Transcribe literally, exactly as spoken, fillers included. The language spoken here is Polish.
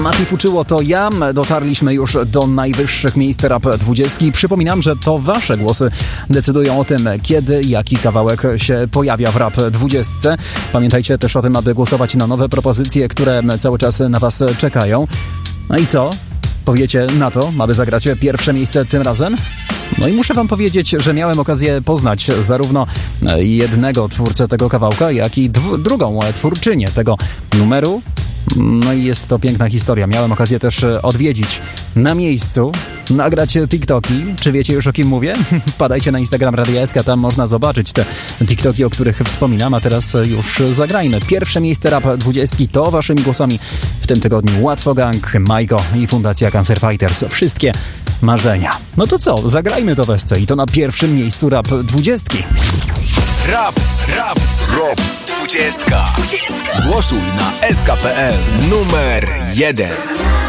Mati Fuczyło to ja. Dotarliśmy już do najwyższych miejsc Rap dwudziestki. Przypominam, że to wasze głosy decydują o tym, kiedy jaki kawałek się pojawia w Rap dwudziestce. Pamiętajcie też o tym, aby głosować na nowe propozycje, które cały czas na was czekają. No i co? Powiecie na to, aby zagrać pierwsze miejsce tym razem? No i muszę wam powiedzieć, że miałem okazję poznać zarówno jednego twórcę tego kawałka, jak i dwu- drugą twórczynię tego numeru. No i jest to piękna historia. Miałem okazję też odwiedzić na miejscu, nagrać TikToki. Czy wiecie już, o kim mówię? Wpadajcie na Instagram Radia S K, tam można zobaczyć te TikToki, o których wspominam, a teraz już zagrajmy. Pierwsze miejsce Rap dwudziestki to waszymi głosami w tym tygodniu Łatwo Gang, Majko i Fundacja Cancer Fighters. Wszystkie marzenia. No to co? Zagrajmy to wesce i to na pierwszym miejscu Rap dwudziestki. Rap, rap, rap dwudziestka. Głosuj na S K P L numer jeden.